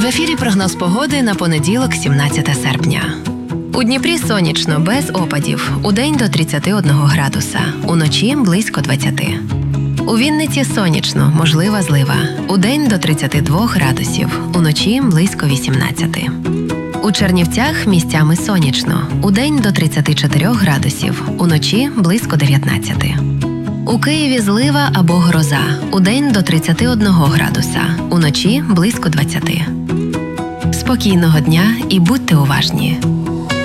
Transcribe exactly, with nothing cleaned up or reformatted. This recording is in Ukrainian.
ефірі прогноз погоди на понеділок, сімнадцяте серпня. У Дніпрі сонячно, без опадів. Удень до тридцяти одного градуса, уночі близько двадцяти. У Вінниці сонячно, можлива злива. Удень до тридцяти двох градусів, уночі близько вісімнадцяти. У Чернівцях місцями сонячно. Удень до тридцяти чотирьох градусів, уночі близько дев'ятнадцяти. У Києві злива або гроза. Удень до тридцяти одного градуса, уночі близько двадцяти. Спокійного дня і будьте уважні.